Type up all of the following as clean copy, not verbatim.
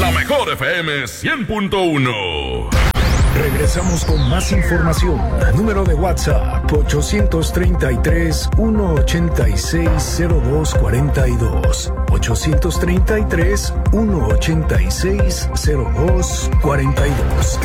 La mejor FM 100.1. Regresamos con más información. Número de WhatsApp 833-186-0242. 833-186-0242.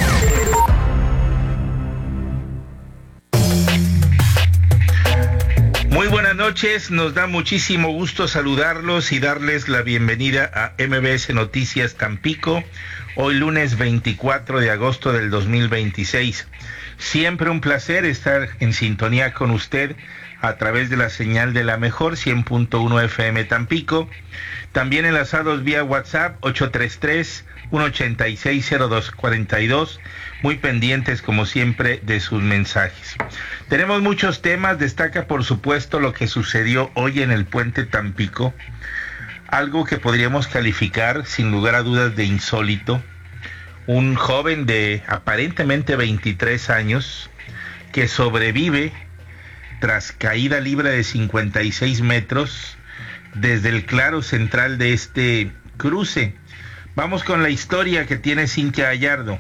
Muy buenas noches, nos da muchísimo gusto saludarlos y darles la bienvenida a MBS Noticias Tampico, hoy lunes 24 de agosto del 2026. Siempre un placer estar en sintonía con usted a través de la señal de la mejor 100.1 FM Tampico, también enlazados vía WhatsApp 833-186-0242, muy pendientes como siempre de sus mensajes. Tenemos muchos temas, destaca por supuesto lo que sucedió hoy en el puente Tampico, algo que podríamos calificar sin lugar a dudas de insólito. Un joven de aparentemente 23 años que sobrevive tras caída libre de 56 metros desde el claro central de este cruce. Vamos con la historia que tiene Cintia Gallardo.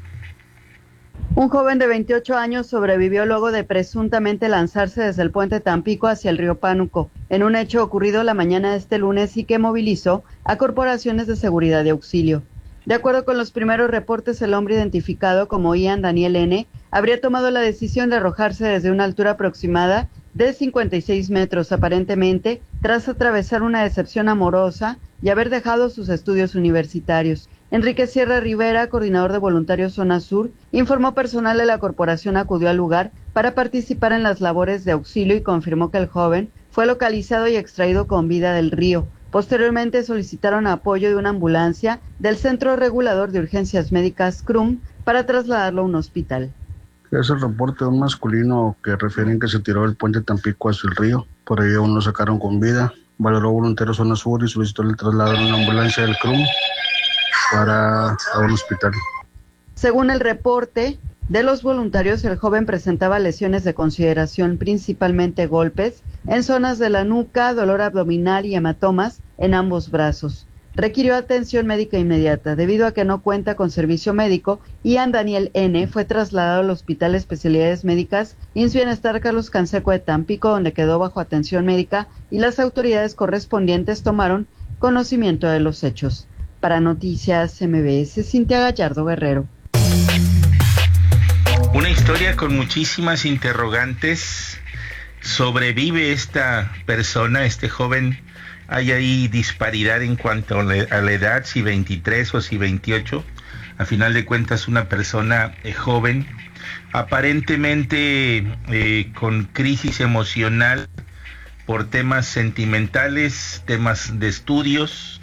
Un joven de 28 años sobrevivió luego de presuntamente lanzarse desde el puente Tampico hacia el río Pánuco, en un hecho ocurrido la mañana de este lunes y que movilizó a corporaciones de seguridad y auxilio. De acuerdo con los primeros reportes, el hombre identificado como Ian Daniel N. habría tomado la decisión de arrojarse desde una altura aproximada de 56 metros, aparentemente tras atravesar una decepción amorosa y haber dejado sus estudios universitarios. Enrique Sierra Rivera, coordinador de Voluntarios Zona Sur, informó personal de la corporación acudió al lugar para participar en las labores de auxilio y confirmó que el joven fue localizado y extraído con vida del río. Posteriormente solicitaron apoyo de una ambulancia del Centro Regulador de Urgencias Médicas CRUM para trasladarlo a un hospital. Es el reporte de un masculino que refieren que se tiró del puente Tampico hacia el río. Por ello aún lo sacaron con vida. Valoró Voluntarios Zona Sur y solicitó el traslado de una ambulancia del CRUM para un hospital. Según el reporte de los voluntarios, el joven presentaba lesiones de consideración, principalmente golpes en zonas de la nuca, dolor abdominal y hematomas en ambos brazos. Requirió atención médica inmediata. Debido a que no cuenta con servicio médico, Ian Daniel N. fue trasladado al Hospital de Especialidades Médicas IMSS Bienestar Carlos Canseco de Tampico, donde quedó bajo atención médica y las autoridades correspondientes tomaron conocimiento de los hechos. Para Noticias MBS, Cintia Gallardo Guerrero. Una historia con muchísimas interrogantes. ¿Sobrevive esta persona, este joven? ¿Hay ahí disparidad en cuanto a la edad, si 23 o si 28? A final de cuentas, una persona joven, aparentemente con crisis emocional por temas sentimentales, temas de estudios.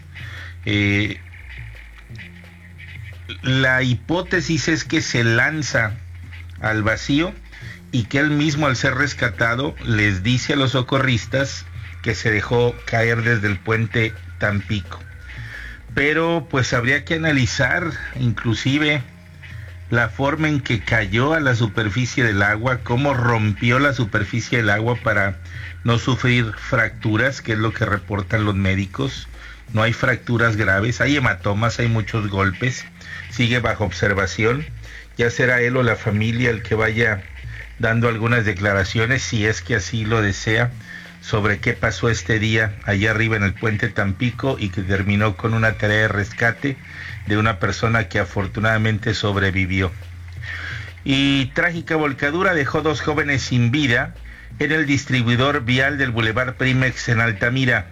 La hipótesis es que se lanza al vacío y que él mismo, al ser rescatado, les dice a los socorristas que se dejó caer desde el puente Tampico. Pero pues habría que analizar inclusive la forma en que cayó a la superficie del agua, cómo rompió la superficie del agua para no sufrir fracturas, que es lo que reportan los médicos. No hay fracturas graves, hay hematomas, hay muchos golpes, sigue bajo observación. Ya será él o la familia el que vaya dando algunas declaraciones, si es que así lo desea, sobre qué pasó este día allá arriba en el puente Tampico y que terminó con una tarea de rescate de una persona que afortunadamente sobrevivió. Y trágica volcadura dejó 2 jóvenes sin vida en el distribuidor vial del Boulevard Primex en Altamira.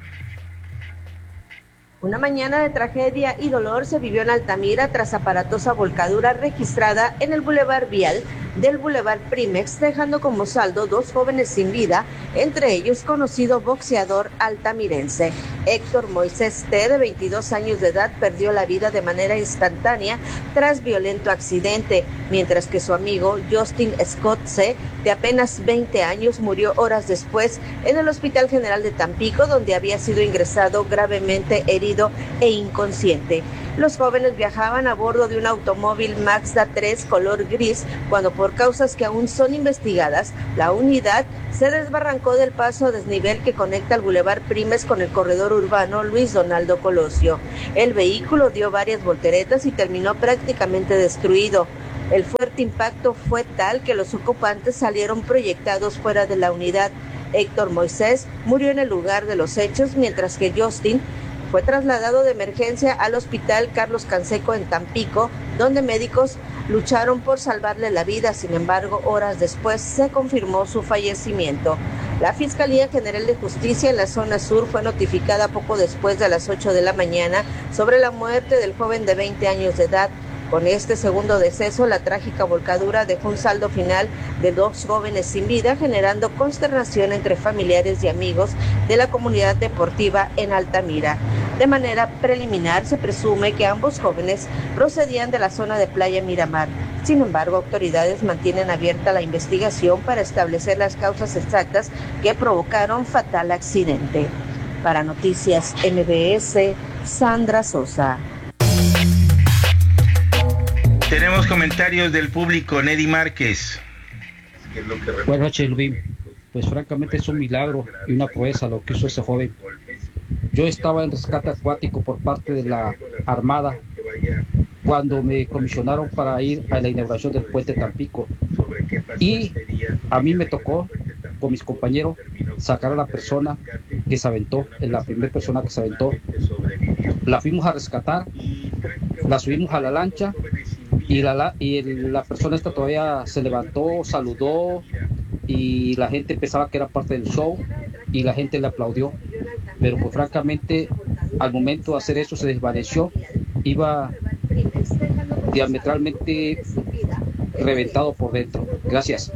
Una mañana de tragedia y dolor se vivió en Altamira tras aparatosa volcadura registrada en el Boulevard Vial del Boulevard Primex, dejando como saldo 2 jóvenes sin vida, entre ellos conocido boxeador altamirense. Héctor Moisés T., de 22 años de edad, perdió la vida de manera instantánea tras violento accidente, mientras que su amigo Justin Scott C., de apenas 20 años, murió horas después en el Hospital General de Tampico, donde había sido ingresado gravemente herido herido e inconsciente. Los jóvenes viajaban a bordo de un automóvil Mazda 3 color gris cuando, por causas que aún son investigadas, la unidad se desbarrancó del paso a desnivel que conecta el Boulevard Primes con el corredor urbano Luis Donaldo Colosio. El vehículo dio varias volteretas y terminó prácticamente destruido. El fuerte impacto fue tal que los ocupantes salieron proyectados fuera de la unidad. Héctor Moisés murió en el lugar de los hechos, mientras que Justin fue trasladado de emergencia al Hospital Carlos Canseco en Tampico, donde médicos lucharon por salvarle la vida. Sin embargo, horas después se confirmó su fallecimiento. La Fiscalía General de Justicia en la zona sur fue notificada poco después de las 8 de la mañana sobre la muerte del joven de 20 años de edad. Con este segundo deceso, la trágica volcadura dejó un saldo final de 2 jóvenes sin vida, generando consternación entre familiares y amigos de la comunidad deportiva en Altamira. De manera preliminar, se presume que ambos jóvenes procedían de la zona de Playa Miramar. Sin embargo, autoridades mantienen abierta la investigación para establecer las causas exactas que provocaron fatal accidente. Para Noticias MBS, Sandra Sosa. Tenemos comentarios del público. Neddy Márquez. Buenas noches, Luis. Pues francamente es un milagro y una proeza lo que hizo ese joven. Yo estaba en rescate acuático por parte de la Armada cuando me comisionaron para ir a la inauguración del puente Tampico. Y a mí me tocó, con mis compañeros, sacar a la persona que se aventó, la primera persona que se aventó. La fuimos a rescatar, la subimos a la lancha y la persona esta todavía se levantó, saludó y la gente pensaba que era parte del show y la gente le aplaudió. Pero pues francamente al momento de hacer eso se desvaneció, iba diametralmente reventado por dentro. Gracias.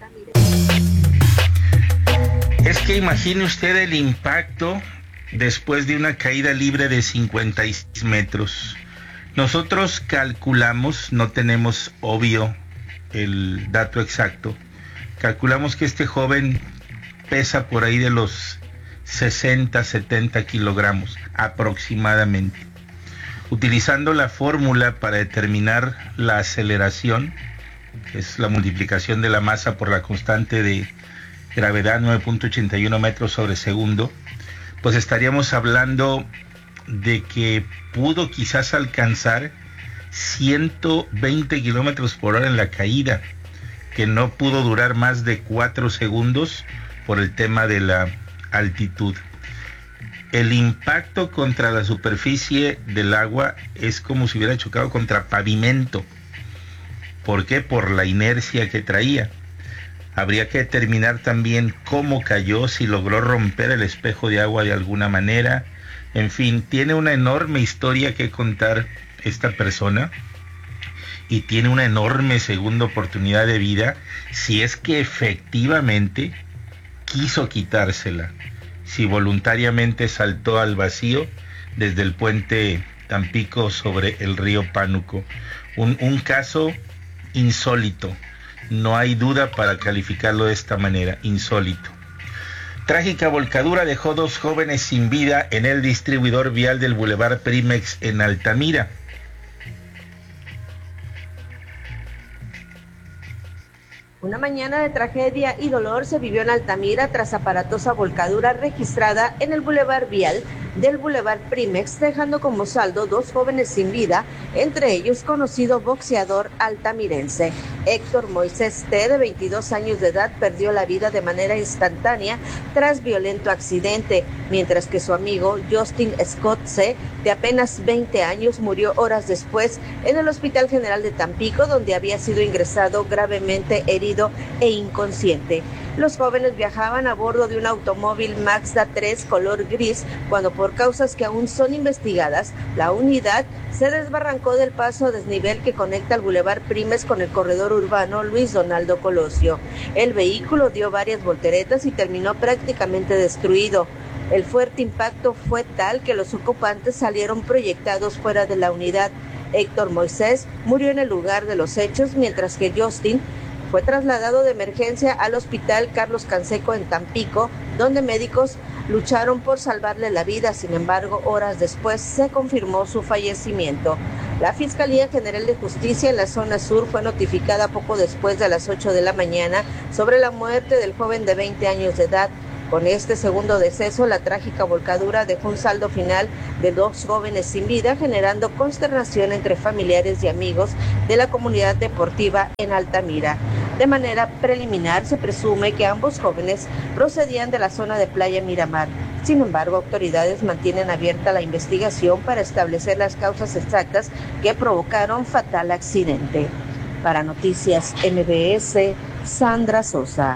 Es que imagine usted el impacto después de una caída libre de 56 metros. Nosotros calculamos, no tenemos obvio el dato exacto, calculamos que este joven pesa por ahí de los 60, 70 kilogramos aproximadamente. Utilizando la fórmula para determinar la aceleración, que es la multiplicación de la masa por la constante de gravedad 9.81 metros sobre segundo, pues estaríamos hablando de que pudo quizás alcanzar 120 kilómetros por hora en la caída, que no pudo durar más de 4 segundos por el tema de la altitud. El impacto contra la superficie del agua es como si hubiera chocado contra pavimento. ¿Por qué? Por la inercia que traía. Habría que determinar también cómo cayó, si logró romper el espejo de agua de alguna manera. En fin, tiene una enorme historia que contar esta persona y tiene una enorme segunda oportunidad de vida si es que efectivamente quiso quitársela, si voluntariamente saltó al vacío desde el puente Tampico sobre el río Pánuco. Un caso insólito, no hay duda para calificarlo de esta manera, insólito. Trágica volcadura dejó 2 jóvenes sin vida en el distribuidor vial del Boulevard Primex en Altamira. Una mañana de tragedia y dolor se vivió en Altamira tras aparatosa volcadura registrada en el Boulevard Vial del Boulevard Primex, dejando como saldo 2 jóvenes sin vida, entre ellos conocido boxeador altamirense. Héctor Moisés T., de 22 años de edad, perdió la vida de manera instantánea tras violento accidente, mientras que su amigo Justin Scott C., de apenas 20 años, murió horas después en el Hospital General de Tampico, donde había sido ingresado gravemente herido e inconsciente. Los jóvenes viajaban a bordo de un automóvil Mazda 3 color gris cuando, por causas que aún son investigadas, la unidad se desbarrancó del paso a desnivel que conecta el Boulevard Primes con el corredor urbano Luis Donaldo Colosio. El vehículo dio varias volteretas y terminó prácticamente destruido. El fuerte impacto fue tal que los ocupantes salieron proyectados fuera de la unidad. Héctor Moisés murió en el lugar de los hechos, mientras que Justin fue trasladado de emergencia al Hospital Carlos Canseco en Tampico, donde médicos lucharon por salvarle la vida. Sin embargo, horas después se confirmó su fallecimiento. La Fiscalía General de Justicia en la zona sur fue notificada poco después de las 8 de la mañana sobre la muerte del joven de 20 años de edad. Con este segundo deceso, la trágica volcadura dejó un saldo final de 2 jóvenes sin vida, generando consternación entre familiares y amigos de la comunidad deportiva en Altamira. De manera preliminar, se presume que ambos jóvenes procedían de la zona de Playa Miramar. Sin embargo, autoridades mantienen abierta la investigación para establecer las causas exactas que provocaron fatal accidente. Para Noticias MBS, Sandra Sosa.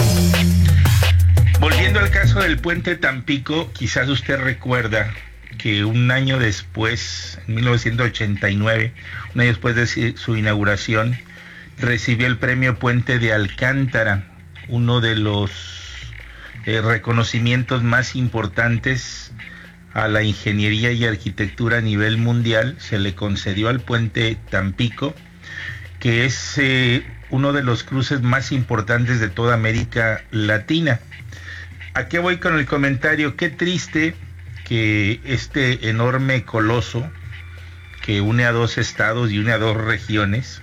Volviendo al caso del puente Tampico, quizás usted recuerda que un año después, en 1989, un año después de su inauguración, recibió el premio Puente de Alcántara, uno de los reconocimientos más importantes a la ingeniería y arquitectura a nivel mundial. Se le concedió al puente Tampico, que es uno de los cruces más importantes de toda América Latina. ¿A qué voy con el comentario? Qué triste que este enorme coloso que une a 2 estados y une a 2 regiones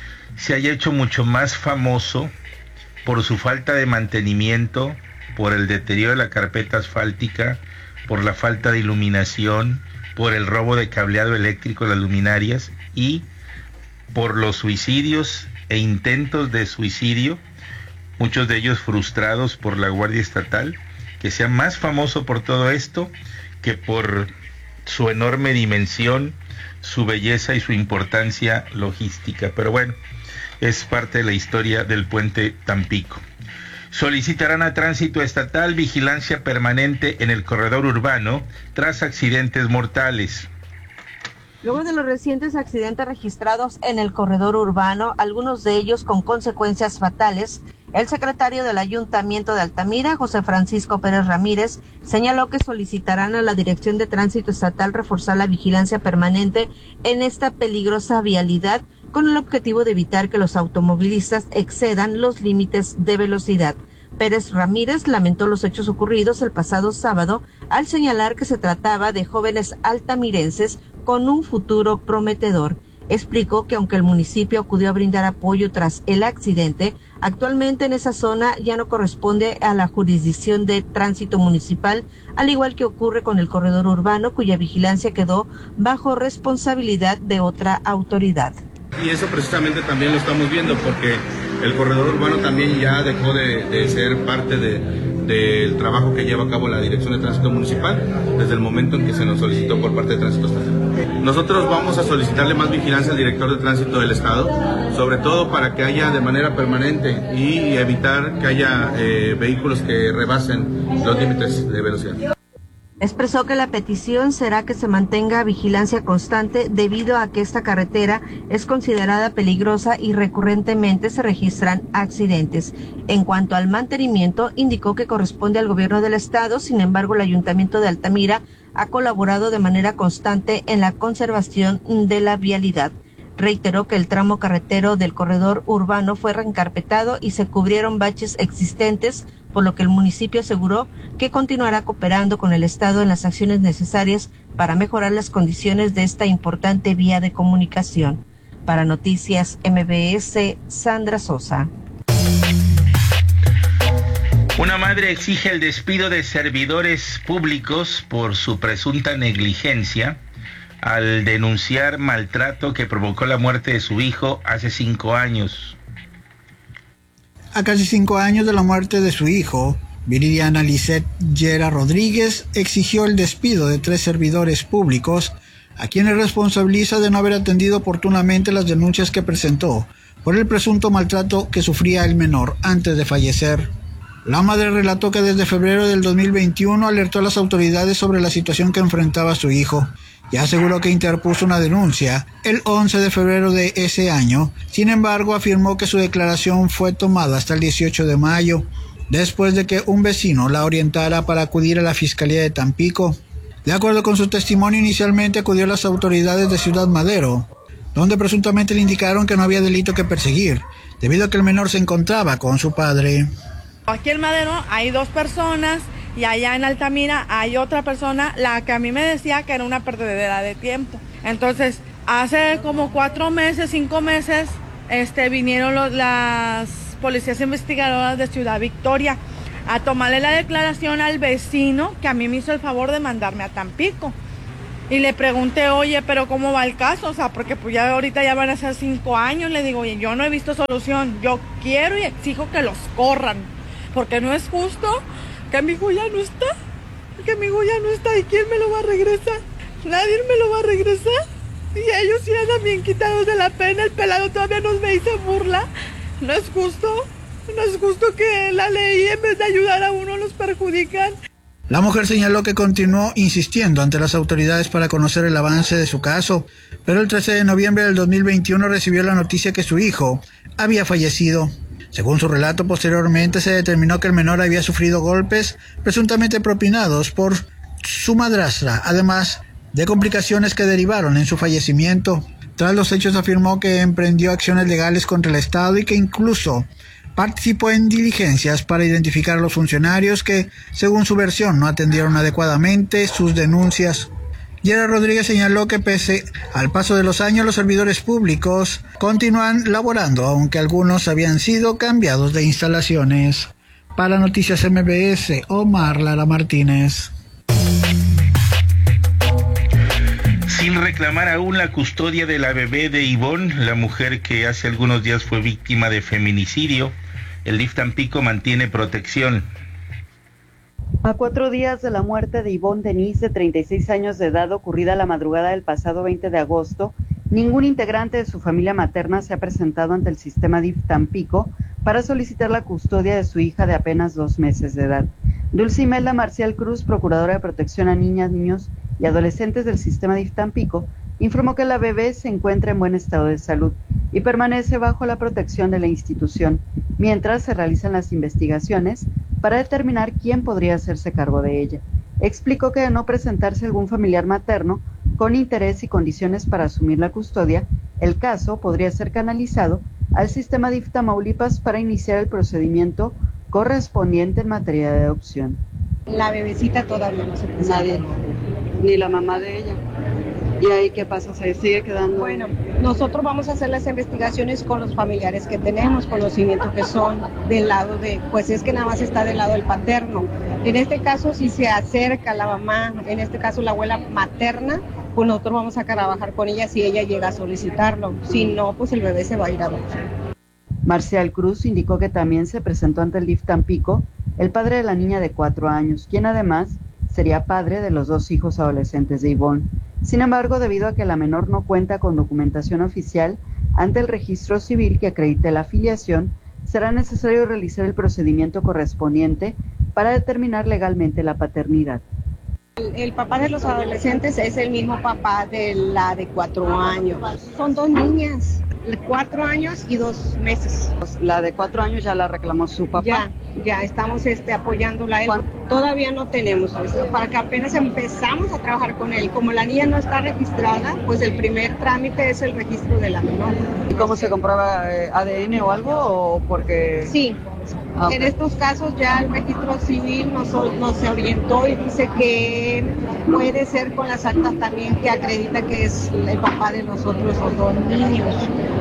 se haya hecho mucho más famoso por su falta de mantenimiento, por el deterioro de la carpeta asfáltica, por la falta de iluminación, por el robo de cableado eléctrico de las luminarias y por los suicidios e intentos de suicidio, muchos de ellos frustrados por la Guardia Estatal, que sea más famoso por todo esto que por su enorme dimensión, su belleza y su importancia logística. Pero bueno, es parte de la historia del puente Tampico. Solicitarán a Tránsito Estatal vigilancia permanente en el corredor urbano tras accidentes mortales. Luego de los recientes accidentes registrados en el corredor urbano, algunos de ellos con consecuencias fatales, el secretario del Ayuntamiento de Altamira, José Francisco Pérez Ramírez, señaló que solicitarán a la Dirección de Tránsito Estatal reforzar la vigilancia permanente en esta peligrosa vialidad con el objetivo de evitar que los automovilistas excedan los límites de velocidad. Pérez Ramírez lamentó los hechos ocurridos el pasado sábado al señalar que se trataba de jóvenes altamirenses con un futuro prometedor. Explicó que aunque el municipio acudió a brindar apoyo tras el accidente, actualmente en esa zona ya no corresponde a la jurisdicción de tránsito municipal, al igual que ocurre con el corredor urbano, cuya vigilancia quedó bajo responsabilidad de otra autoridad. Y eso precisamente también lo estamos viendo porque el corredor urbano también ya dejó de ser parte del trabajo que lleva a cabo la Dirección de Tránsito Municipal desde el momento en que se nos solicitó por parte de Tránsito Estatal. Nosotros vamos a solicitarle más vigilancia al director de Tránsito del Estado, sobre todo para que haya de manera permanente y evitar que haya vehículos que rebasen los límites de velocidad. Expresó que la petición será que se mantenga vigilancia constante debido a que esta carretera es considerada peligrosa y recurrentemente se registran accidentes. En cuanto al mantenimiento, indicó que corresponde al gobierno del estado, sin embargo el Ayuntamiento de Altamira ha colaborado de manera constante en la conservación de la vialidad. Reiteró que el tramo carretero del corredor urbano fue reencarpetado y se cubrieron baches existentes, por lo que el municipio aseguró que continuará cooperando con el Estado en las acciones necesarias para mejorar las condiciones de esta importante vía de comunicación. Para Noticias MBS, Sandra Sosa. Una madre exige el despido de servidores públicos por su presunta negligencia al denunciar maltrato que provocó la muerte de su hijo hace 5 años. A casi 5 años de la muerte de su hijo, Viridiana Lisette Llera Rodríguez exigió el despido de 3 servidores públicos, a quienes responsabiliza de no haber atendido oportunamente las denuncias que presentó por el presunto maltrato que sufría el menor antes de fallecer. La madre relató que desde febrero del 2021 alertó a las autoridades sobre la situación que enfrentaba su hijo y aseguró que interpuso una denuncia el 11 de febrero de ese año. Sin embargo, afirmó que su declaración fue tomada hasta el 18 de mayo, después de que un vecino la orientara para acudir a la Fiscalía de Tampico. De acuerdo con su testimonio, inicialmente acudió a las autoridades de Ciudad Madero, donde presuntamente le indicaron que no había delito que perseguir, debido a que el menor se encontraba con su padre. Aquí en Madero hay 2 personas y allá en Altamira hay otra persona, la que a mí me decía que era una perdedera de tiempo. Entonces, hace como 4 meses, 5 meses, vinieron las policías investigadoras de Ciudad Victoria a tomarle la declaración al vecino que a mí me hizo el favor de mandarme a Tampico. Y le pregunté, oye, pero ¿cómo va el caso? O sea, porque pues ya ahorita ya van a ser 5 años. Le digo, oye, yo no he visto solución. Yo quiero y exijo que los corran. Porque no es justo que mi hijo ya no está. Que mi hijo ya no está. ¿Y quién me lo va a regresar? Nadie me lo va a regresar. Y ellos sí andan bien quitados de la pena. El pelado todavía nos ve y se burla. No es justo. No es justo que la ley, en vez de ayudar a uno, los perjudican. La mujer señaló que continuó insistiendo ante las autoridades para conocer el avance de su caso, pero el 13 de noviembre del 2021 recibió la noticia que su hijo había fallecido. Según su relato, posteriormente se determinó que el menor había sufrido golpes presuntamente propinados por su madrastra, además de complicaciones que derivaron en su fallecimiento. Tras los hechos afirmó que emprendió acciones legales contra el Estado y que incluso participó en diligencias para identificar a los funcionarios que, según su versión, no atendieron adecuadamente sus denuncias. Yera Rodríguez señaló que pese al paso de los años, los servidores públicos continúan laborando, aunque algunos habían sido cambiados de instalaciones. Para Noticias MBS, Omar Lara Martínez. Sin reclamar aún la custodia de la bebé de Ivonne, la mujer que hace algunos días fue víctima de feminicidio, el DIF Tampico mantiene protección. A 4 días de la muerte de Ivonne Denise, de 36 años de edad, ocurrida la madrugada del pasado 20 de agosto, ningún integrante de su familia materna se ha presentado ante el sistema DIF Tampico para solicitar la custodia de su hija de apenas 2 meses de edad. Dulce Imelda Marcial Cruz, procuradora de protección a niñas, niños y adolescentes del sistema DIF Tampico, informó que la bebé se encuentra en buen estado de salud y permanece bajo la protección de la institución, mientras se realizan las investigaciones para determinar quién podría hacerse cargo de ella. Explicó que de no presentarse algún familiar materno con interés y condiciones para asumir la custodia, el caso podría ser canalizado al sistema DIF Tamaulipas para iniciar el procedimiento correspondiente en materia de adopción. La bebecita todavía no se presenta. Nadie, ni la mamá de ella. ¿Y ahí qué pasa? ¿Se sigue quedando? Bueno, nosotros vamos a hacer las investigaciones con los familiares que tenemos, conocimiento que son del lado de, pues es que nada más está del lado del paterno. En este caso, si se acerca la mamá, en este caso la abuela materna, pues nosotros vamos a trabajar con ella si ella llega a solicitarlo. Si no, pues el bebé se va a ir a adopción. Marcial Cruz indicó que también se presentó ante el DIF Tampico el padre de la niña de 4 años, quien además sería padre de los 2 hijos adolescentes de Ivonne. Sin embargo, debido a que la menor no cuenta con documentación oficial ante el registro civil que acredite la filiación, será necesario realizar el procedimiento correspondiente para determinar legalmente la paternidad. El papá de los adolescentes es el mismo papá de la de 4 años. Son 2 niñas, 4 años y 2 meses. La de 4 años ya la reclamó su papá. Ya estamos apoyándola a él. Todavía no tenemos eso, para que apenas empezamos a trabajar con él. Como la niña no está registrada, pues el primer trámite es el registro de la menor. ¿Y cómo se comprueba ADN o algo? ¿O porque...? Sí. Okay. En estos casos ya el registro civil nos orientó y dice que puede ser con las actas también que acredita que es el papá de los otros 2 niños.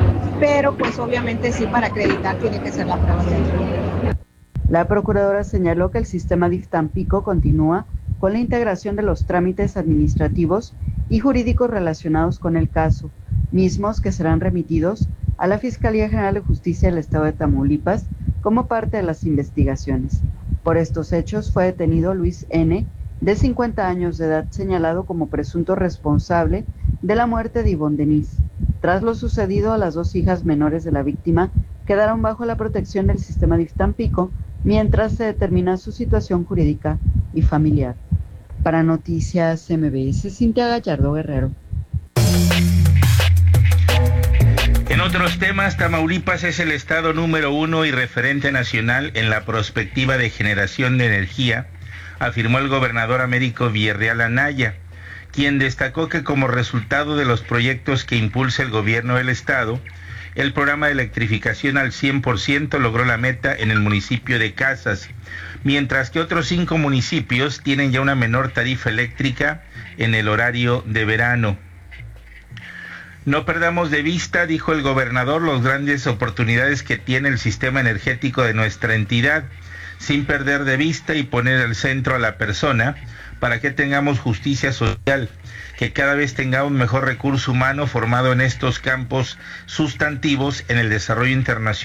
Pero pues obviamente sí, para acreditar tiene que ser la prueba de ADN. La procuradora señaló que el sistema DIF Tampico continúa con la integración de los trámites administrativos y jurídicos relacionados con el caso, mismos que serán remitidos a la Fiscalía General de Justicia del Estado de Tamaulipas como parte de las investigaciones. Por estos hechos fue detenido Luis N., de 50 años de edad, señalado como presunto responsable de la muerte de Ivonne Denise. Tras lo sucedido, a las 2 hijas menores de la víctima quedaron bajo la protección del sistema DIF Tampico, mientras se determina su situación jurídica y familiar. Para Noticias MBS, Cintia Gallardo Guerrero. En otros temas, Tamaulipas es el estado número 1 y referente nacional en la perspectiva de generación de energía, afirmó el gobernador Américo Villarreal Anaya, quien destacó que como resultado de los proyectos que impulsa el gobierno del estado, El programa de electrificación al 100% logró la meta en el municipio de Casas, mientras que otros 5 municipios tienen ya una menor tarifa eléctrica en el horario de verano. No perdamos de vista, dijo el gobernador, las grandes oportunidades que tiene el sistema energético de nuestra entidad, sin perder de vista y poner al centro a la persona, para que tengamos justicia social, que cada vez tengamos un mejor recurso humano formado en estos campos sustantivos en el desarrollo internacional.